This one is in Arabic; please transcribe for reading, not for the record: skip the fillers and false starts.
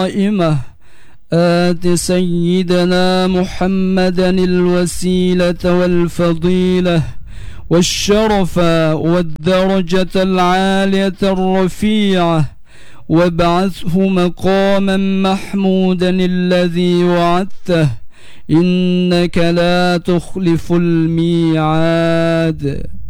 القائمة آت سيدنا محمدا الوسيلة والفضيلة والشرف والدرجة العالية الرفيعة وابعثه مقاما محمودا الذي وعدته إنك لا تخلف الميعاد.